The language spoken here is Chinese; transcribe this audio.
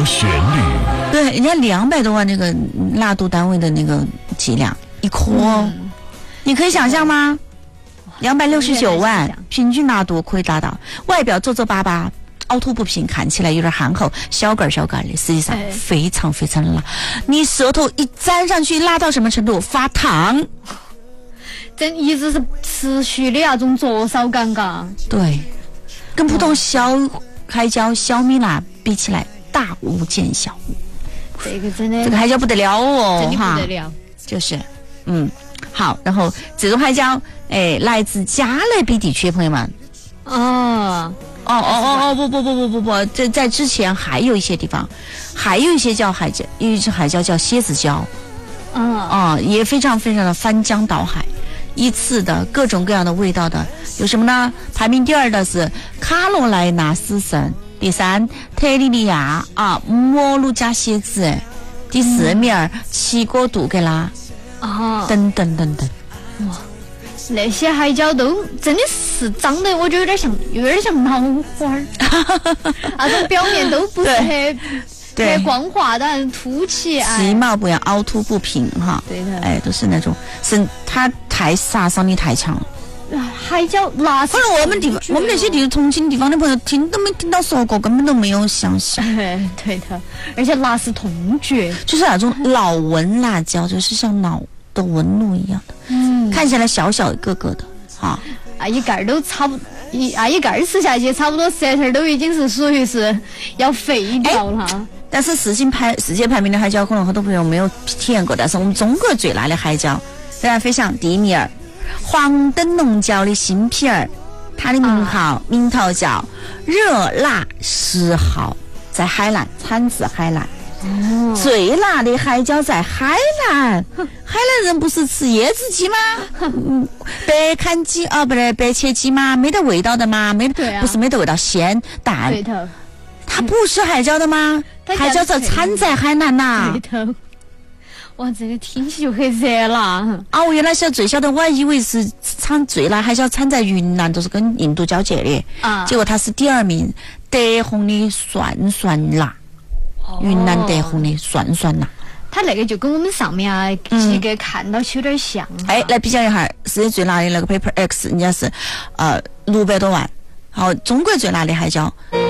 旋律。 对，人家200多万那个辣度单位的那个剂量一颗哦，你可以想象吗？269万平均辣度可以达到，外表皱皱巴巴。凹凸不平，看起来有点憨厚，小杆小杆的，实际上非常非常辣。你舌头一沾上去，辣到什么程度？发烫。 这一直是持续的那种灼烧感嘎。 对，跟普通小海椒、小米辣比起来，大巫见小巫。 这个真的， 这个海椒不得了哦， 真的不得了。 就是，好，然后这种海椒，来自加勒比地区，朋友们。不，这在之前还有一些地方，还有一些叫海椒，有一只海椒叫蝎子椒，也非常非常的翻江倒海，依次的各种各样的味道的，有什么呢？排名第2的是卡罗莱纳斯省，第3特立尼亚摩鲁加蝎子，第4名奇果杜格拉，等等等等， 哇。那些海椒都真的是长得，我觉得有点像脑花儿，那种表面都不是很光滑的，凸起， 其貌不扬，凹凸不平哈。 对的， 都是那种，它太杀伤力太强了。 海椒辣死！ 我们那些重庆地方的朋友听都没听到说过，根本都没有相信。 对的，而且辣是痛觉， 就是那种老纹辣椒，就是像脑的纹路一样的，看起来小小一个个的， 一盖都差不，一盖吃下去，差不多舌头都已经是属于是要废掉了。 但是世界排名的海椒，可能很多朋友没有体验过，但是我们中国最辣的海椒，当然飞翔第1名，黄灯笼椒的新皮儿，它的名头叫热辣10号，在海南，产自海南。最辣的海椒在海南，海南人不是吃椰子鸡吗？白砍鸡不对，白切鸡吗？没得味道的吗？不是没得味道，鲜淡。对头，它不是海椒的吗？海椒这产在海南呐。 对头，哇，这个听起就很热辣。 我原来最晓得，我还以为是最辣海椒产在云南，都是跟印度交界的。结果它是第2名，德宏的蒜辣。云南德宏的蒜辣， 它那个就跟我们上面几个看到起有点像。 来比较一下，世界最辣的那个 Paper X，人家是600多万。好，中国最辣的海椒